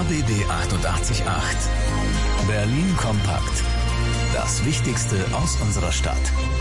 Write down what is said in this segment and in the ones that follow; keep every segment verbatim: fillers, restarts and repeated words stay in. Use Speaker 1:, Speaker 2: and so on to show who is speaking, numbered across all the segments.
Speaker 1: R B B achtundachtzig Komma acht. Berlin kompakt. Das Wichtigste aus unserer Stadt.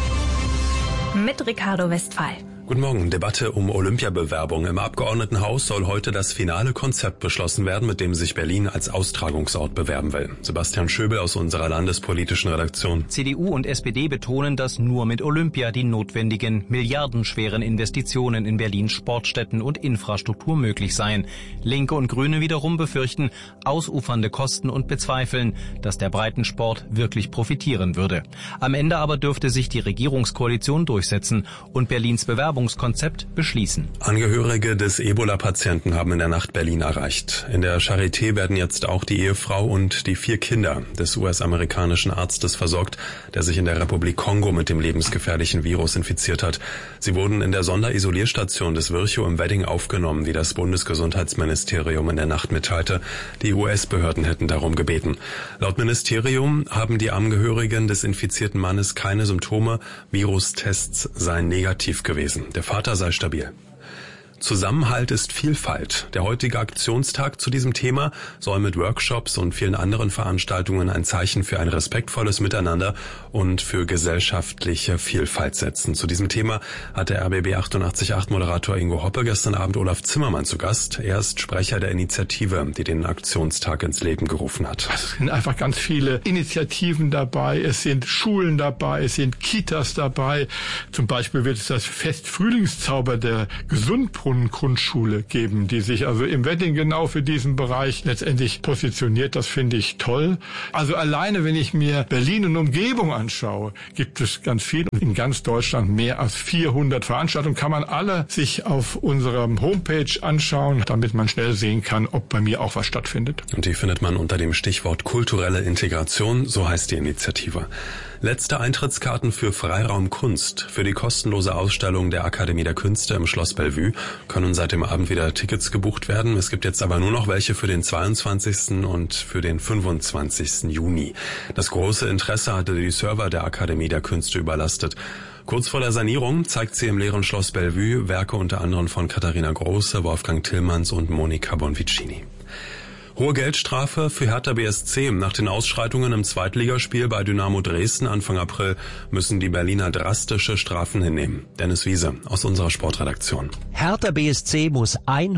Speaker 2: Mit Ricardo Westphal.
Speaker 3: Guten Morgen. Debatte um Olympiabewerbung. Im Abgeordnetenhaus soll heute das finale Konzept beschlossen werden, mit dem sich Berlin als Austragungsort bewerben will. Sebastian Schöbel aus unserer landespolitischen Redaktion.
Speaker 4: C D U und S P D betonen, dass nur mit Olympia die notwendigen milliardenschweren Investitionen in Berlins Sportstätten und Infrastruktur möglich seien. Linke und Grüne wiederum befürchten ausufernde Kosten und bezweifeln, dass der Breitensport wirklich profitieren würde. Am Ende aber dürfte sich die Regierungskoalition durchsetzen und Berlins Bewerbung Konzept beschließen.
Speaker 3: Angehörige des Ebola-Patienten haben in der Nacht Berlin erreicht. In der Charité werden jetzt auch die Ehefrau und die vier Kinder des U S-amerikanischen Arztes versorgt, der sich in der Republik Kongo mit dem lebensgefährlichen Virus infiziert hat. Sie wurden in der Sonderisolierstation des Virchow im Wedding aufgenommen, wie das Bundesgesundheitsministerium in der Nacht mitteilte. Die U S-Behörden hätten darum gebeten. Laut Ministerium haben die Angehörigen des infizierten Mannes keine Symptome. Virustests seien negativ gewesen. Der Vater sei stabil. Zusammenhalt ist Vielfalt. Der heutige Aktionstag zu diesem Thema soll mit Workshops und vielen anderen Veranstaltungen ein Zeichen für ein respektvolles Miteinander und für gesellschaftliche Vielfalt setzen. Zu diesem Thema hatte R B B achtundachtzig Komma acht Moderator Ingo Hoppe gestern Abend Olaf Zimmermann zu Gast. Er ist Sprecher der Initiative, die den Aktionstag ins Leben gerufen hat.
Speaker 5: Es sind einfach ganz viele Initiativen dabei. Es sind Schulen dabei, es sind Kitas dabei. Zum Beispiel wird es das Fest Frühlingszauber der Gesundbrunnen Grundschule geben, die sich also im Wedding genau für diesen Bereich letztendlich positioniert. Das finde ich toll. Also alleine, wenn ich mir Berlin und Umgebung anschaue, gibt es ganz viel. In ganz Deutschland mehr als vierhundert Veranstaltungen. Kann man alle sich auf unserer Homepage anschauen, damit man schnell sehen kann, ob bei mir auch was stattfindet.
Speaker 3: Und die findet man unter dem Stichwort kulturelle Integration, so heißt die Initiative. Letzte Eintrittskarten für Freiraum Kunst. Für die kostenlose Ausstellung der Akademie der Künste im Schloss Bellevue können seit dem Abend wieder Tickets gebucht werden. Es gibt jetzt aber nur noch welche für den zweiundzwanzigsten und für den fünfundzwanzigsten Juni. Das große Interesse hatte die Server der Akademie der Künste überlastet. Kurz vor der Sanierung zeigt sie im leeren Schloss Bellevue Werke unter anderem von Katharina Große, Wolfgang Tillmanns und Monica Bonvicini. Hohe Geldstrafe für Hertha B S C. Nach den Ausschreitungen im Zweitligaspiel bei Dynamo Dresden Anfang April müssen die Berliner drastische Strafen hinnehmen. Dennis Wiese aus unserer Sportredaktion.
Speaker 6: Hertha B S C muss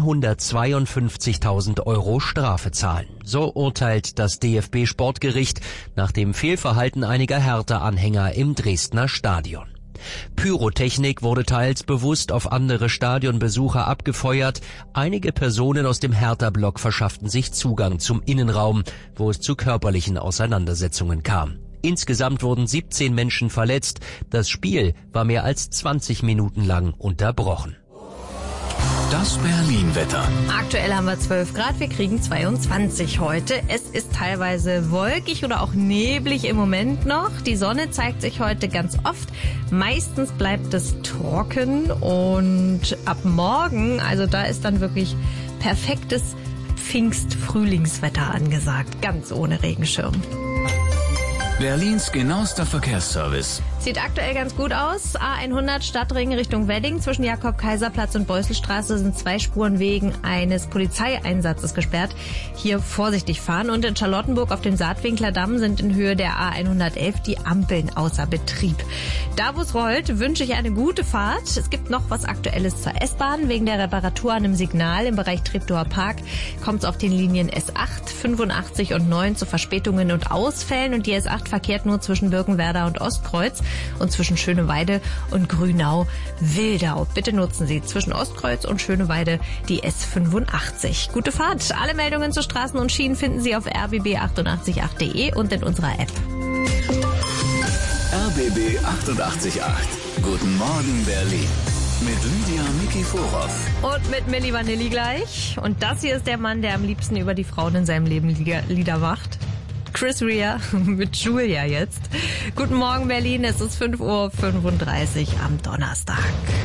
Speaker 6: hundertzweiundfünfzigtausend Euro Strafe zahlen. So urteilt das D F B-Sportgericht nach dem Fehlverhalten einiger Hertha-Anhänger im Dresdner Stadion. Pyrotechnik wurde teils bewusst auf andere Stadionbesucher abgefeuert. Einige Personen aus dem Hertha-Block verschafften sich Zugang zum Innenraum, wo es zu körperlichen Auseinandersetzungen kam. Insgesamt wurden siebzehn Menschen verletzt. Das Spiel war mehr als zwanzig Minuten lang unterbrochen.
Speaker 1: Das Berlin-Wetter.
Speaker 2: Aktuell haben wir zwölf Grad, wir kriegen zweiundzwanzig heute. Es ist teilweise wolkig oder auch neblig im Moment noch. Die Sonne zeigt sich heute ganz oft. Meistens bleibt es trocken und ab morgen, also da ist dann wirklich perfektes Pfingst-Frühlingswetter angesagt. Ganz ohne Regenschirm.
Speaker 1: Berlins genauester Verkehrsservice.
Speaker 2: Sieht aktuell ganz gut aus. A hundert Stadtring Richtung Wedding. Zwischen Jakob-Kaiser-Platz und Beusselstraße sind zwei Spuren wegen eines Polizeieinsatzes gesperrt. Hier vorsichtig fahren. Und in Charlottenburg auf dem Saatwinkler Damm sind in Höhe der A hundertelf die Ampeln außer Betrieb. Da, wo es rollt, wünsche ich eine gute Fahrt. Es gibt noch was Aktuelles zur S-Bahn. Wegen der Reparatur an einem Signal im Bereich Treptower Park kommt es auf den Linien S acht, fünfundachtzig und neun zu Verspätungen und Ausfällen. Und die S acht verkehrt nur zwischen Birkenwerder und Ostkreuz und zwischen Schöneweide und Grünau-Wildau. Bitte nutzen Sie zwischen Ostkreuz und Schöneweide die S fünfundachtzig. Gute Fahrt. Alle Meldungen zu Straßen und Schienen finden Sie auf r b b achtundachtzig Komma acht punkt de und in unserer App.
Speaker 1: R B B achtundachtzig Komma acht. Guten Morgen, Berlin. Mit Lydia Mikiforov.
Speaker 2: Und mit Milli Vanilli gleich. Und das hier ist der Mann, der am liebsten über die Frauen in seinem Leben Lieder macht. Chris Rea mit Julia jetzt. Guten Morgen, Berlin. Es ist fünf Uhr fünfunddreißig am Donnerstag.